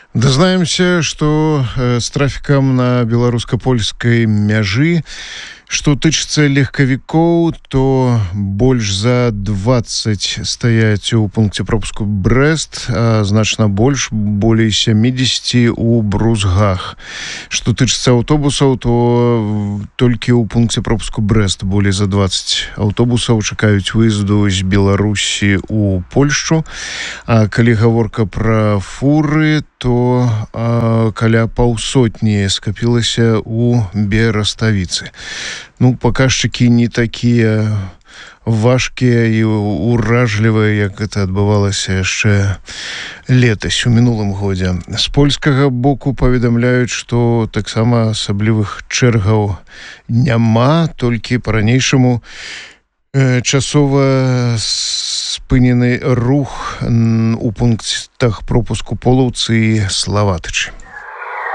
Дазнаемся, што з трафікам на беларуска-польскай мяжы, што тычыцца легкавікоў, то больш за 20 стаяць у пункце пропуску Брэст, а значна больш, болей 70 у Брузгах. Што тычыцца аўтобусаў, то толькі ў пункце пропуску Брэст болей за 20 аўтобусаў чакаюць выезду з Беларусі ў Польшчу. А калі гаворка пра фуры, то каля паўсотні скапілася ў Бераставіцы. Паказчыкі не такія важкія і уражлівыя, як гэта адбывалася яшчэ летась, у мінулым годзе. З польскага боку паведамляюць, што таксама асаблівых чэргаў няма, толькі па-ранейшаму часова спынены рух у пунктах пропуску Полаўцы і Славатычы.